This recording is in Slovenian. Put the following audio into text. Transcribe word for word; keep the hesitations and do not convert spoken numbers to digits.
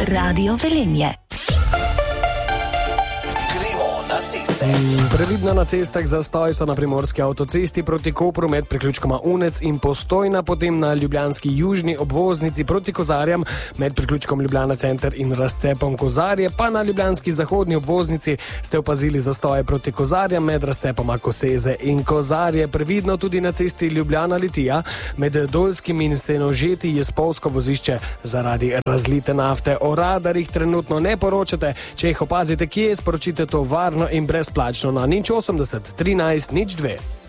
Radio Velenje. Previdno na cestah zastoj so na primorski avtocesti proti Kopru med priključkoma Unec in Postojna, potem na ljubljanski južni obvoznici proti Kozarjam med priključkom Ljubljana center in razcepom Kozarje, pa na ljubljanski zahodni obvoznici ste opazili zastoje proti Kozarjam med razcepoma Koseze in Kozarje. Previdno tudi na cesti Ljubljana Litija med Dolskim in Senožeti je spolsko vozišče zaradi razlite nafte. O radarjih trenutno ne poročate, če jih opazite kje, sporočite to varno in brezplačno na nič osemdeset trinajst nič dve.